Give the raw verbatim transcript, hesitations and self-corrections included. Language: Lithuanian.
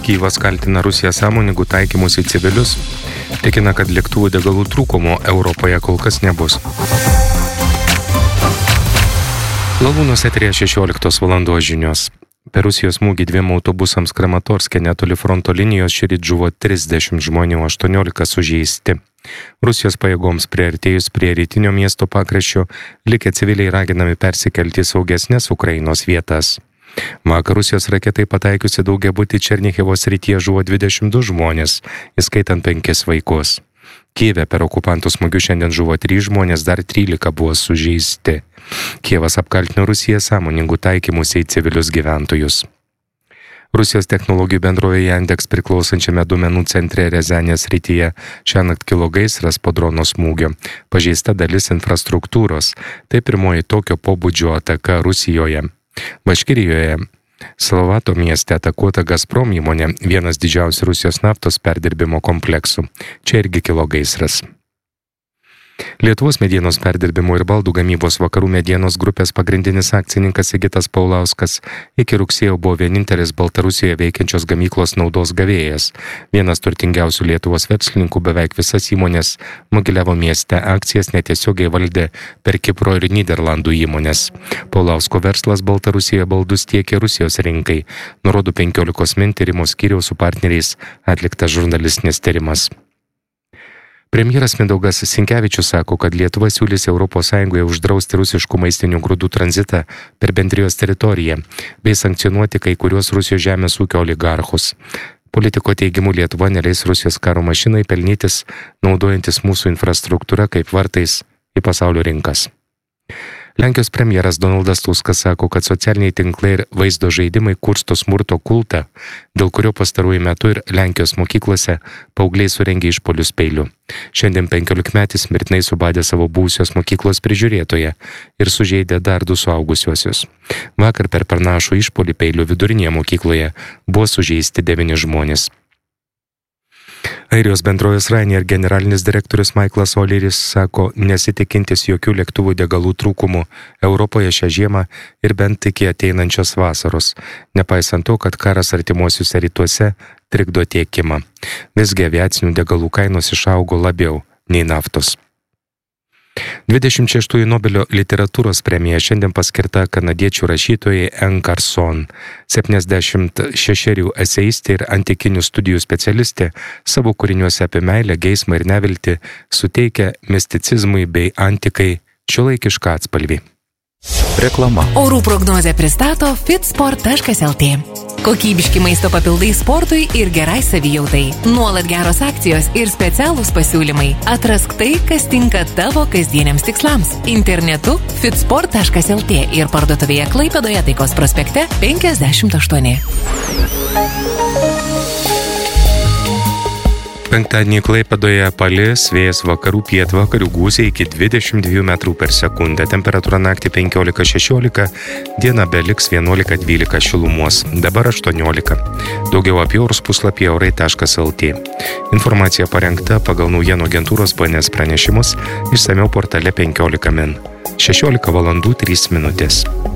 Kyjivas kaltina Rusiją sąmoningų taikymus į civilius, tikina, kad lėktuvų degalų trūkumo Europoje kol kas nebus. Lavūnos eteryje šešioliktos valandos žinios. Per Rusijos smūgį dviem autobusams Kramatorske netoli fronto linijos šįryt žuvo trisdešimt žmonių, aštuoniolika sužeisti. Rusijos pajėgoms priartėjus prie rytinio miesto pakraščio, likę civiliai raginami persikelti į saugesnes Ukrainos vietas. Vakar Rusijos raketai pataikiusi daugiabutį Černihivo srityje žuvo dvidešimt du žmonės, įskaitant penkis vaikus. Kyjive per okupantų smūgius šiandien žuvo trys žmonės, dar trylika buvo sužeisti. Kijevas apkaltino Rusiją sąmoningų taikymus į civilius gyventojus. Rusijos technologijų bendrovėje Yandex priklausančiame duomenų centre Riazanės srityje šiąnakt kilo gaisras po drono smūgio. Pažeista dalis infrastruktūros. Tai pirmoji tokio pobūdžio ataka Rusijoje. Baškirijoje Salvato mieste atakuota Gazprom įmonė, vienas didžiausių Rusijos naftos perdirbimo kompleksų. Čia irgi kilo gaisras. Lietuvos medienos perdirbimo ir baldų gamybos Vakarų medienos grupės pagrindinis akcininkas Sigitas Paulauskas iki rugsėjo buvo vienintelis Baltarusijoje veikiančios gamyklos naudos gavėjas. Vienas turtingiausių Lietuvos verslininkų, beveik visas įmonės Mogilevo mieste akcijas netiesiogiai valdė per Kipro ir Nyderlandų įmonės. Paulausko verslas Baltarusijoje baldus tiekė Rusijos rinkai, nurodo penkiolikos min tyrimo skyriaus su partneriais atliktas žurnalistinis tyrimas. Premjeras Mindaugas Sinkevičius sako, kad Lietuva siūlys Europos Sąjungoje uždrausti rusiškų maistinių grūdų tranzitą per bendrijos teritoriją bei sankcionuoti kai kuriuos Rusijos žemės ūkio oligarchus. Politiko teigimu Lietuva neleis Rusijos karo mašinai pelnytis, naudojantis mūsų infrastruktūrą kaip vartais į pasaulio rinkas. Lenkijos premjeras Donaldas Tuskas sako, kad socialiniai tinklai ir vaizdo žaidimai kursto smurto kultą, dėl kurio pastaruoju metu ir Lenkijos mokyklose paaugliai surengė išpuolius peiliu. Šiandien penkiolikmetis mirtinai subadė savo buvusios mokyklos prižiūrėtoją ir sužeidė dar du suaugusiuosius. Vakar per panašų išpuolį peiliu vidurinėje mokykloje buvo sužeisti devyni žmonės. Airijos bendrovės Ryanair generalinis direktorius Michaelas O'Learys sako, nesitikintis jokių lėktuvų degalų trūkumų Europoje šią žiemą ir bent iki ateinančios vasaros, nepaisant to, kad karas artimuosiuose rytuose trikdo tiekimą. Visgi aviacinių degalų kainos išaugo labiau nei naftos. dvidešimt šeštųjų Nobelio literatūros premija šiandien paskirta kanadiečių rašytojai Anne Carson. septyniasdešimt šešerių eseistė ir antikinių studijų specialistė savo kūriniuose apie meilę, geismą ir neviltį suteikia misticizmui bei antikai šiuolaikišką atspalvį. Reklama. Orų prognozę pristato fitsport taškas el tė. Kokybiški maisto papildai sportui ir gerai savijautai. Nuolat geros akcijos ir specialūs pasiūlymai. Atrask tai, kas tinka tavo kasdieniams tikslams. Internetu fitsport taškas el tė ir parduotuvėje Klaipėdoje Taikos prospekte penkiasdešimt aštuoni. Penktadienį Klaipėdoje palis, vėjas vakarų pietvakarių gūsiai iki dvidešimt dviejų metrų per sekundę. Temperatūra naktį penkiolika šešiolika, diena beliks vienuolika dvylika šilumos, dabar aštuoniolika. Daugiau apie orus puslapyje orai taškas el tė. Informacija parengta pagal naujienų agentūros B N S pranešimus, išsamiau portale penkiolika min. šešiolika valandų trys minutės.